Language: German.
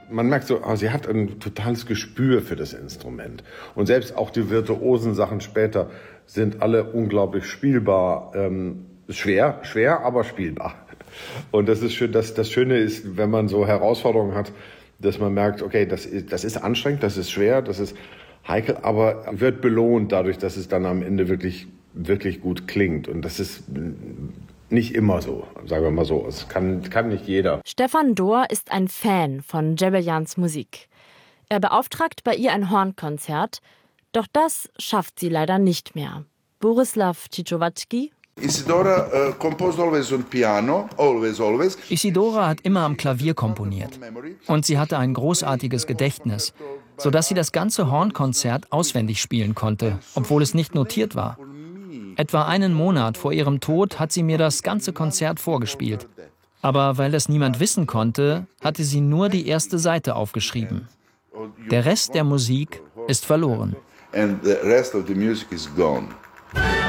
Man merkt so, sie hat ein totales Gespür für das Instrument. Und selbst auch die virtuosen Sachen später sind alle unglaublich spielbar. Schwer, aber spielbar. Und das ist schön. Das Schöne ist, wenn man so Herausforderungen hat, dass man merkt, okay, das ist anstrengend, das ist schwer, das ist heikel, aber wird belohnt dadurch, dass es dann am Ende wirklich, wirklich gut klingt. Und das ist nicht immer so, sagen wir mal so. Es kann nicht jeder. Stefan Dohr ist ein Fan von Cebeljans Musik. Er beauftragt bei ihr ein Hornkonzert, doch das schafft sie leider nicht mehr. Borislav Cicowacki: Isidora composed always on piano, always. Isidora hat immer am Klavier komponiert. Und sie hatte ein großartiges Gedächtnis, sodass sie das ganze Hornkonzert auswendig spielen konnte, obwohl es nicht notiert war. Etwa einen Monat vor ihrem Tod hat sie mir das ganze Konzert vorgespielt. Aber weil das niemand wissen konnte, hatte sie nur die erste Seite aufgeschrieben. Der Rest der Musik ist verloren. And the rest of the music is gone.